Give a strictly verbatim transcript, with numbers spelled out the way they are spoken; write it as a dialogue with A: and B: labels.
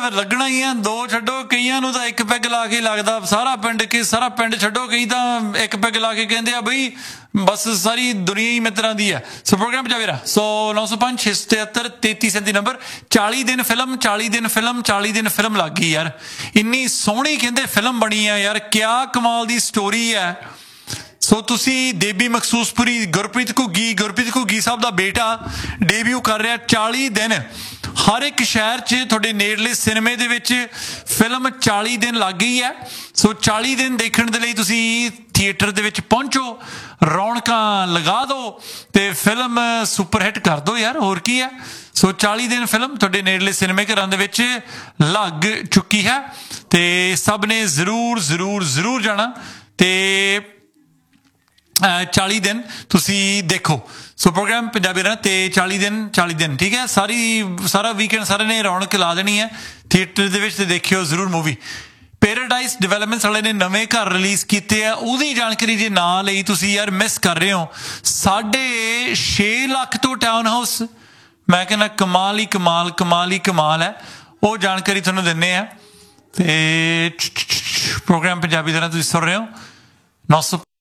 A: ਫਿਰ ਲੱਗਣਾ ਹੀ ਆ। ਦੋ ਛੱਡੋ, ਕਈਆਂ ਨੂੰ ਤਾਂ ਇੱਕ ਪੈਗ ਲਾ ਕੇ ਲੱਗਦਾ ਸਾਰਾ ਪਿੰਡ, ਕਿ ਸਾਰਾ ਪਿੰਡ ਛੱਡੋ, ਕਈ ਤਾਂ ਇੱਕ ਪੈਗ ਲਾ ਕੇ ਕਹਿੰਦੇ ਆ ਬਈ ਬਸ ਸਾਰੀ ਦੁਨੀਆ ਹੀ ਮਿੱਤਰਾਂ ਦੀ ਹੈ। ਸੋ ਪ੍ਰੋਗਰਾਮ ਪੰਜਾਬੀ ਰਾ ਸੋ ਨੌ ਸੌ ਪੰਜ ਛੇ ਸੌ ਤਿਹੱਤਰ ਤੇਤੀ ਸੈਂਤੀ ਨੰਬਰ। ਚਾਲੀ ਦਿਨ ਫਿਲਮ, ਚਾਲੀ ਦਿਨ ਫਿਲਮ, ਚਾਲੀ ਦਿਨ ਫਿਲਮ ਲੱਗ ਗਈ ਯਾਰ। ਇੰਨੀ ਸੋਹਣੀ ਕਹਿੰਦੇ ਫਿਲਮ ਬਣੀ ਆ ਯਾਰ, ਕਿਆ ਕਮਾਲ ਦੀ ਸਟੋਰੀ ਹੈ। ਸੋ ਤੁਸੀਂ ਦੇਬੀ ਮਖਸੂਸਪੁਰੀ, ਗੁਰਪ੍ਰੀਤ ਘੁੱਗੀ, ਗੁਰਪ੍ਰੀਤ ਘੁੱਗੀ ਸਾਹਿਬ ਦਾ ਬੇਟਾ ਡੇਬਿਊ ਕਰ ਰਿਹਾ। ਚਾਲੀ ਦਿਨ ਹਰ ਇੱਕ ਸ਼ਹਿਰ 'ਚ ਤੁਹਾਡੇ ਨੇੜਲੇ ਸਿਨੇਮੇ ਦੇ ਵਿੱਚ ਫਿਲਮ ਚਾਲੀ ਦਿਨ ਲੱਗ ਗਈ ਹੈ। ਸੋ ਚਾਲੀ ਦਿਨ ਦੇਖਣ ਦੇ ਲਈ ਤੁਸੀਂ ਥੀਏਟਰ ਦੇ ਵਿੱਚ ਪਹੁੰਚੋ, ਰੌਣਕਾਂ ਲਗਾ ਦਿਓ ਅਤੇ ਫਿਲਮ ਸੁਪਰ ਹਿੱਟ ਕਰ ਦਿਓ ਯਾਰ, ਹੋਰ ਕੀ ਹੈ। ਸੋ ਚਾਲੀ ਦਿਨ ਫਿਲਮ ਤੁਹਾਡੇ ਨੇੜਲੇ ਸਿਨੇਮੇ ਘਰਾਂ ਦੇ ਵਿੱਚ ਲੱਗ ਚੁੱਕੀ ਹੈ ਅਤੇ ਸਭ ਨੇ ਜ਼ਰੂਰ ਜ਼ਰੂਰ ਜ਼ਰੂਰ ਜਾਣਾ ਅਤੇ ਚਾਲੀ ਦਿਨ ਤੁਸੀਂ ਦੇਖੋ। ਸੋ ਪ੍ਰੋਗਰਾਮ ਪੰਜਾਬੀ ਰਾਂ ਅਤੇ ਚਾਲੀ ਦਿਨ ਚਾਲੀ ਦਿਨ ਠੀਕ ਹੈ। ਸਾਰੀ ਸਾਰਾ ਵੀਕਐਂਡ ਸਾਰੇ ਨੇ ਰੌਣਕ ਲਾ ਦੇਣੀ ਹੈ ਥੀਏਟਰ ਦੇ ਵਿੱਚ, ਅਤੇ ਦੇਖਿਓ ਜ਼ਰੂਰ ਮੂਵੀ। ਪੈਰਾਡਾਈਜ਼ ਡਿਵੈਲਪਮੈਂਟਸ ਵਾਲੇ ਨੇ ਨਵੇਂ ਘਰ ਰਿਲੀਜ਼ ਕੀਤੇ ਆ, ਉਹਦੀ ਜਾਣਕਾਰੀ ਜੇ ਨਾ ਲਈ ਤੁਸੀਂ ਯਾਰ ਮਿਸ ਕਰ ਰਹੇ ਹੋ। ਸਾਢੇ ਛੇ ਲੱਖ ਤੋਂ ਟਾਊਨ ਹਾਊਸ, ਮੈਂ ਕਹਿੰਦਾ ਕਮਾਲ ਹੀ ਕਮਾਲ, ਕਮਾਲ ਹੀ ਕਮਾਲ ਹੈ। ਉਹ ਜਾਣਕਾਰੀ ਤੁਹਾਨੂੰ ਦਿੰਦੇ ਆ। ਅਤੇ ਪ੍ਰੋਗਰਾਮ ਪੰਜਾਬੀ ਤਰ੍ਹਾਂ ਤੁਸੀਂ ਸੁਣ ਰਹੇ ਹੋ ਨੌ ਸੌ